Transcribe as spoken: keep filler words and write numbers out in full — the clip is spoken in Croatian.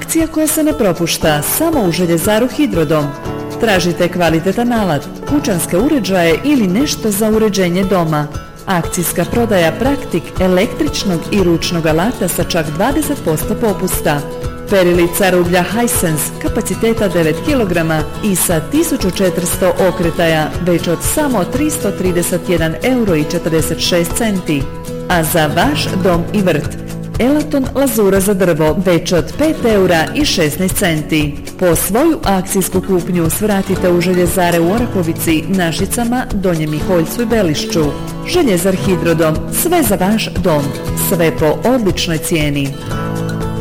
Akcija koja se ne propušta samo u Željezaru Hidrodom. Tražite kvalitetan alat, kućanske uređaje ili nešto za uređenje doma. Akcijska prodaja Praktik električnog i ručnog alata sa čak dvadeset posto popusta. Perilica rublja Hisense kapaciteta devet kilograma i sa tisuću četiristo okretaja već od samo tristo trideset jedan euro i četrdeset šest centi. A za vaš dom i vrt Elaton lazura za drvo već od pet eura i šesnaest centi. Po svoju akcijsku kupnju svratite u Željezare u Orahovici, Našicama, Donjem Miholjcu i Belišću. Željezar Hidrodom, sve za vaš dom, sve po odličnoj cijeni.